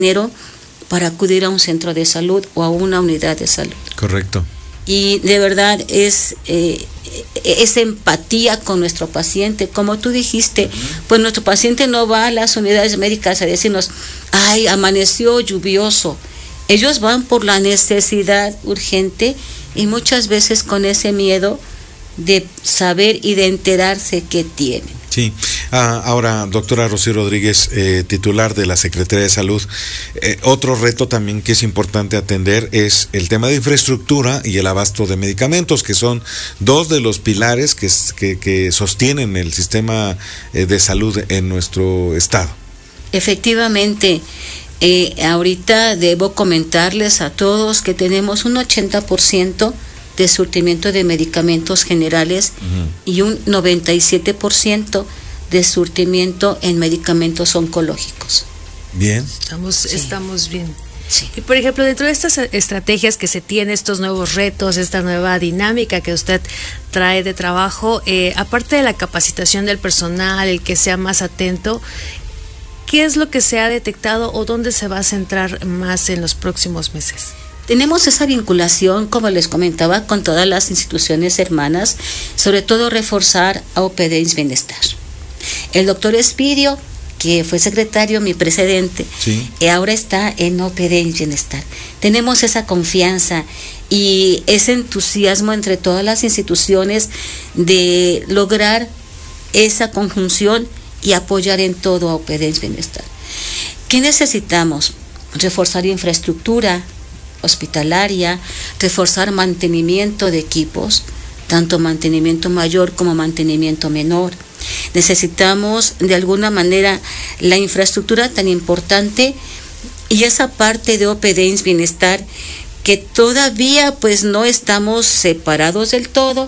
dinero para acudir a un centro de salud o a una unidad de salud. Correcto. Y de verdad es empatía con nuestro paciente. Como tú dijiste, pues nuestro paciente no va a las unidades médicas a decirnos, ay, amaneció lluvioso. Ellos van por la necesidad urgente y muchas veces con ese miedo de saber y de enterarse qué tienen. Sí. Ahora, doctora Rocío Rodríguez, titular de la Secretaría de Salud, otro reto también que es importante atender es el tema de infraestructura y el abasto de medicamentos, que son dos de los pilares que sostienen el sistema de salud en nuestro estado. Efectivamente, ahorita debo comentarles a todos que tenemos un 80% de surtimiento de medicamentos generales y un 97% de surtimiento en medicamentos oncológicos. Bien. Estamos bien. Sí. Y por ejemplo, dentro de estas estrategias que se tienen, estos nuevos retos, esta nueva dinámica que usted trae de trabajo, aparte de la capacitación del personal, el que sea más atento, ¿qué es lo que se ha detectado o dónde se va a centrar más en los próximos meses? Tenemos esa vinculación, como les comentaba, con todas las instituciones hermanas, sobre todo reforzar a OPDINS Bienestar. El doctor Espidio, que fue secretario, mi precedente, sí, ahora está en OPDINS Bienestar. Tenemos esa confianza y ese entusiasmo entre todas las instituciones de lograr esa conjunción y apoyar en todo a OPDINS Bienestar. ¿Qué necesitamos? Reforzar infraestructura hospitalaria, reforzar mantenimiento de equipos, tanto mantenimiento mayor como mantenimiento menor. Necesitamos de alguna manera la infraestructura tan importante y esa parte de OPDINS Bienestar que todavía pues no estamos separados del todo,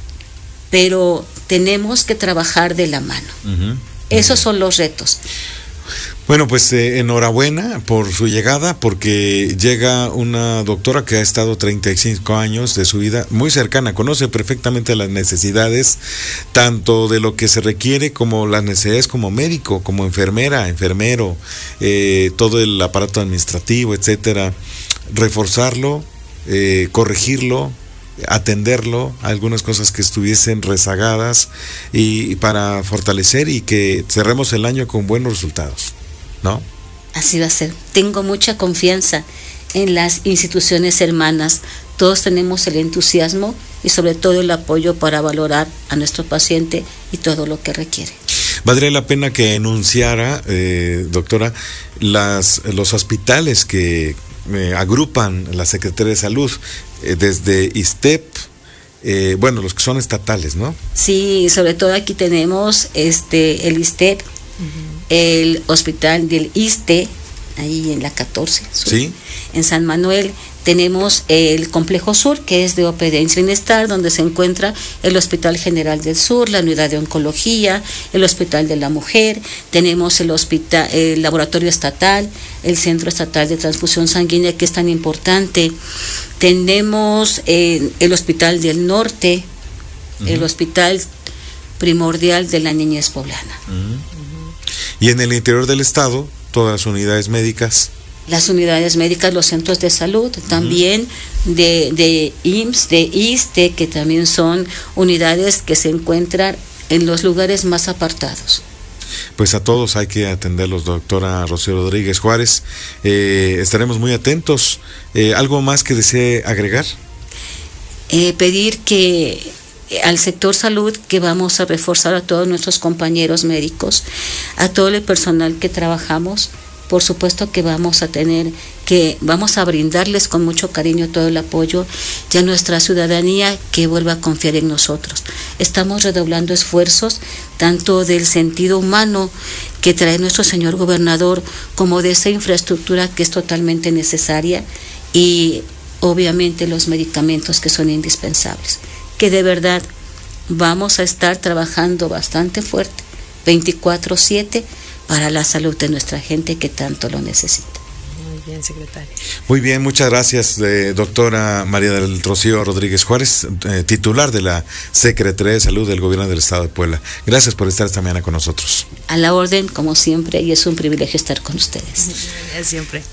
pero tenemos que trabajar de la mano. Esos son los retos. Bueno, pues enhorabuena por su llegada, porque llega una doctora que ha estado 35 años de su vida muy cercana, conoce perfectamente las necesidades, tanto de lo que se requiere como las necesidades como médico, como enfermera, enfermero, todo el aparato administrativo, etcétera, reforzarlo, corregirlo, atenderlo, algunas cosas que estuviesen rezagadas y para fortalecer y que cerremos el año con buenos resultados, ¿no? Así va a ser. Tengo mucha confianza en las instituciones hermanas. Todos tenemos el entusiasmo y sobre todo el apoyo para valorar a nuestro paciente y todo lo que requiere. Valdría la pena que enunciara, doctora, los hospitales que agrupan la Secretaría de Salud, desde ISSSTEP, bueno, los que son estatales, ¿no? Sí, sobre todo aquí tenemos el ISSSTEP, el hospital del ISSSTE, ahí en la 14 Sur, ¿sí? En San Manuel tenemos el Complejo Sur, que es de OPDINS Bienestar, donde se encuentra el Hospital General del Sur, la Unidad de Oncología, el Hospital de la Mujer, tenemos el Laboratorio Estatal, el Centro Estatal de Transfusión Sanguínea, que es tan importante, tenemos el Hospital del Norte, el Hospital Primordial de la Niñez Poblana. Y en el interior del estado, todas las unidades médicas. Las unidades médicas, los centros de salud, también de IMSS, de ISSSTE, que también son unidades que se encuentran en los lugares más apartados. Pues a todos hay que atenderlos, doctora Rocío Rodríguez Juárez. Estaremos muy atentos. ¿Algo más que desee agregar? Pedir que al sector salud, que vamos a reforzar a todos nuestros compañeros médicos, a todo el personal que trabajamos. Por supuesto que vamos a brindarles con mucho cariño todo el apoyo y a nuestra ciudadanía que vuelva a confiar en nosotros. Estamos redoblando esfuerzos, tanto del sentido humano que trae nuestro señor gobernador, como de esa infraestructura que es totalmente necesaria y obviamente los medicamentos que son indispensables. Que de verdad vamos a estar trabajando bastante fuerte, 24/7, para la salud de nuestra gente que tanto lo necesita. Muy bien, secretaria. Muy bien, muchas gracias, doctora María del Rocío Rodríguez Juárez, titular de la Secretaría de Salud del Gobierno del Estado de Puebla. Gracias por estar esta mañana con nosotros. A la orden, como siempre, y es un privilegio estar con ustedes. Siempre.